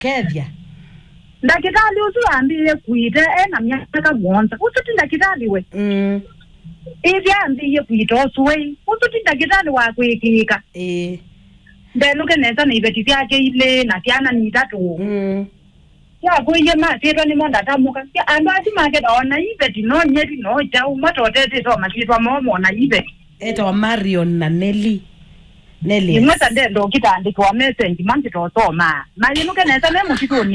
Kethia. Ndakitali usuambiye kuita na myaka mwonza. Usuti ndakitali we. Ivi ambiye kuita osuwe. Usuti ndakitali wa kuikika. Ndeluke neza ni ibeti vyake ile na tiana ni tatu. Ya kuiye masiro ni monda tamuka. Ya ando ati market ona ibeti no nyeti no jau matotete so masiro momo na ibeti. Eto wa Marion na Nelly. Nelly. Imweta ndendo kitandikwa message mantito soma. Malinuke neza ne mutitoni.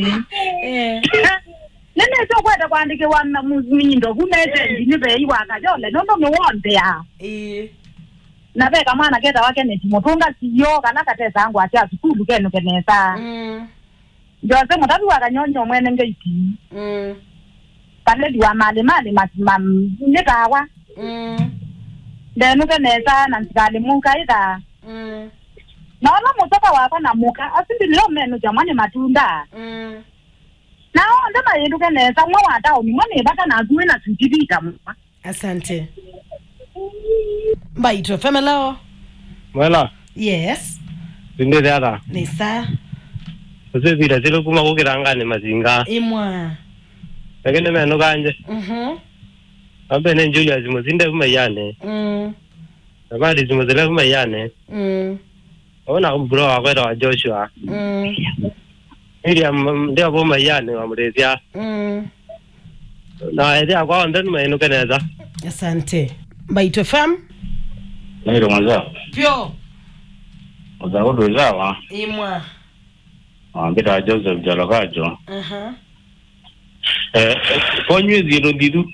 Nene so kwenda kwandike wana muzindo kumessage nibe iwaka jole nondo muwonde ya. Na beka mwana keta wake ni mutunga siyo kana kateza angu ati asukulu kenu kenesa. Jose mutabi wakanyonyo mwene ngeiti. Kanedi wa mali masimam nikawa. Ndenuke nesa na nsikali munga ita. Naona mutoka wako na muka asindi leo menu jamani matunda. Nao ndema yeduke nesa mwa watao ni mwani bata na zuwe na sutibita mwa. Asante. Mbaito femelo. Mwela. Yes. Zinde dada. Nisa. Ose vira zilo kuma kukiranga ni mazinga. Imwa. Lakini meno kanje. Ambe ne Julia zimo zinde kuma yane. Nabadi zimo zile kuma yane. Ona mbro wakwenda wa Joshua. Ili ndio kuma yane wa mrezia. Na idea kwa ndani meno keneza. Asante. Mbaito fam. Nairo mwanza. Pio. Ozaodo zawa. Imwa. Ambita Joseph Jalakajo. Konye zero didu.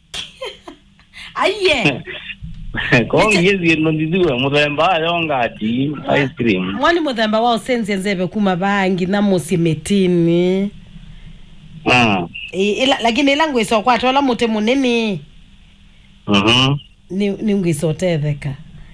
Aye. Konye zero didu mudemba yongati ice cream. Mwani mudemba wao senze nzebe kuma bangi na musimetini. Lakini langu iso kwa tola mute munene. Ni ngisotetheka.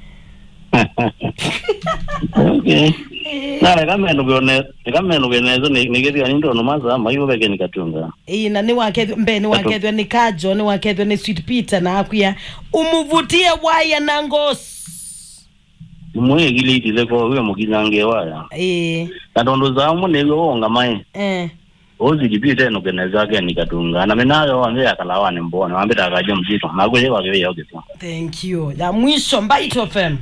Okay. Nale kama nugenezo nigeria ndo nomaza mayo beke nikatunga. Na ni wakethwe mbeni wakethwe ni kajo ni wakethwe ni Sweet Peter na akuya umuvutie waya na ngosi. Mwe gili tileko huyo mukinange waya. Katondo zamu negonga mai. Ozi dipite nugeneza yake nikatunga. Na menayo anje akalawa ni mbona ambita akaje mzito. Magoje kwa wewe yote. Thank you. Ya mwisho Mbaito FM.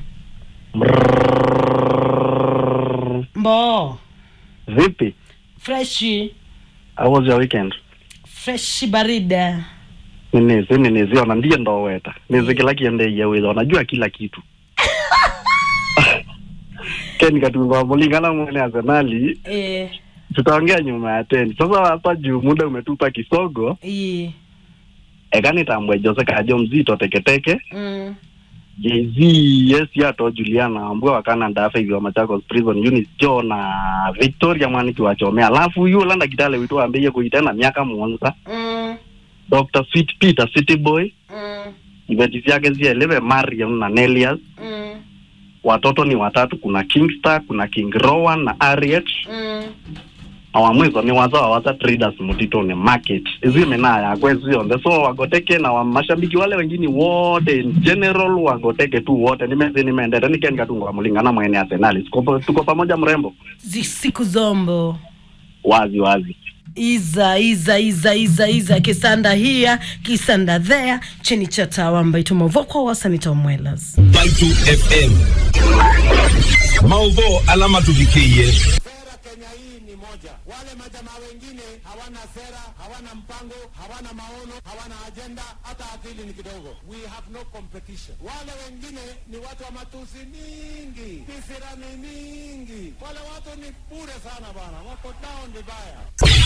Mbo. Vipi? Freshi. How was your weekend? Freshi barida. Nini ona ndiye ndo weta. Nizikila kiende ya wewe unajua kila kitu. Ken katunga mulingana mwene Arsenali. Tutaongea nyuma ya 10. Sasa hapa juu muda umetupa kisogo. Ekani tambwe Jose kajo mzito teketeke. Jay-Z, yes yato Juliana ambwa wakana ndafa hivyo Machakos Prison Unit Joe na Victoria mwani kiwachomea. Alafu yu landa kitale witu ambeye kuitena miaka mwonza. Dr. Sweet Peter City Boy. Iveti yake zielewe Mariam na Nelias. Watoto ni watatu, kuna Kingstar, kuna King Rowan na Ariet. Awamwezo ni waza traders mutito ni market. Izime na ya kwezi on the so wagoteke na mashabiki wale wengine wote in general wagoteke tu wote nimeendeta niken katunga mulingana mwene Arsenal. Tuko pamoja mrembo. Siku zombo. Wazi. Iza kisanda here, kisanda there, chini chata wamba itumavoko wasanita umwelas. Baitu FM. Mauvo alama tuvikie. Kenya hii ni moja. Wale majamaa wengine hawana sera, hawana mpango, hawana maono, hawana agenda, hata akili ni kidogo. We have no competition. Wale wengine ni watu wa matusi mingi, kisirani mingi. Wale watu ni bure sana bana, wako down vibaya.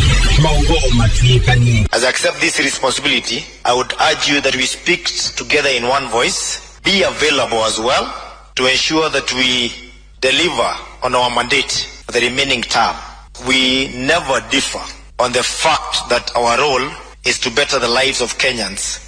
As I accept this responsibility, I would urge you that we speak together in one voice, be available as well to ensure that we deliver on our mandate for the remaining term. We never differ on the fact that our role is to better the lives of Kenyans.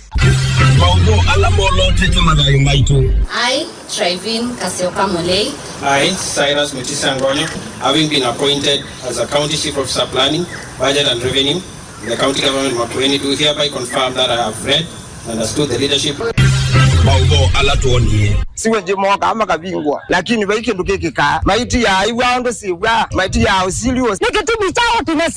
I, Trivin Kasioka Mulei. I, Cyrus Mutisangoni, having been appointed as a County Chief Officer Planning, Budget and Revenue in the County Government of Makueni, do hereby confirm that I have read and understood the leadership Maudo alatuonie. Siwe jemo kama kabingwa. Lakini baike ndukeke ka. Maiti ya iwa ndo siwa. Maiti ya usilios. Nikitubi chao